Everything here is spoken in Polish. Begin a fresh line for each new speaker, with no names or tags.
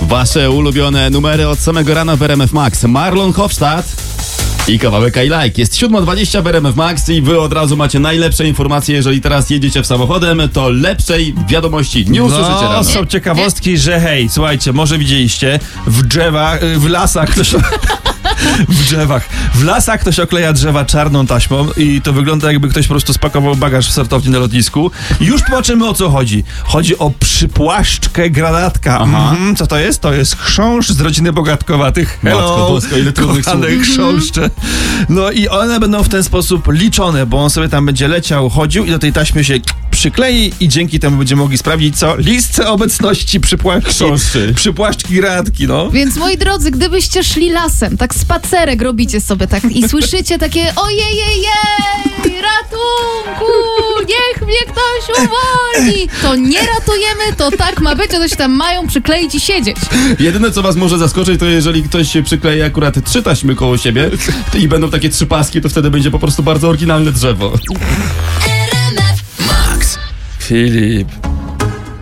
Wasze ulubione numery od samego rana w RMF Max. Marlon Hofstadt i kawałek I Like. Jest 7:20 w RMF Max i wy od razu macie najlepsze informacje. Jeżeli teraz jedziecie samochodem, to lepszej wiadomości nie usłyszycie rano.
Są ciekawostki, że hej, słuchajcie, może widzieliście, w lasach ktoś... W lasach ktoś okleja drzewa czarną taśmą i to wygląda, jakby ktoś po prostu spakował bagaż w sortowni na lotnisku. Już tłumaczymy, o co chodzi. Chodzi o przypłaszczkę granatka. Co to jest? To jest chrząszcz z rodziny bogatkowatych.
Matko Bosko, ile trudnych słów.
Chrząszcze. No i one będą w ten sposób liczone, bo on sobie tam będzie leciał, chodził i do tej taśmy się przyklei i dzięki temu będziemy mogli sprawdzić, co? Listę obecności przypłaszczki granatki, no.
Więc moi drodzy, gdybyście szli lasem, tak spacerek robicie sobie tak i słyszycie takie ojejejej, ratunku, niech mnie ktoś uwolni. To nie ratujemy, to tak ma być, one się tam mają przykleić i siedzieć.
Jedyne, co was może zaskoczyć, to jeżeli ktoś się przyklei akurat 3 taśmy koło siebie i będą takie 3 paski, to wtedy będzie po prostu bardzo oryginalne drzewo.
Filip.